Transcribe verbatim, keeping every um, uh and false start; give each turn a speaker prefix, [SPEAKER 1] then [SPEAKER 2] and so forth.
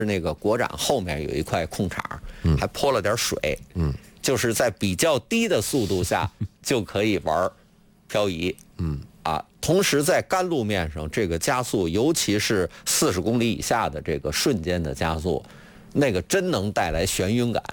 [SPEAKER 1] 那个国展后面有一块空场，
[SPEAKER 2] 嗯
[SPEAKER 1] 还泼了点水，
[SPEAKER 2] 嗯，
[SPEAKER 1] 就是在比较低的速度下就可以玩漂移，
[SPEAKER 2] 嗯
[SPEAKER 1] 啊，同时在干路面上，这个加速，尤其是四十公里以下的这个瞬间的加速，那个真能带来眩晕感。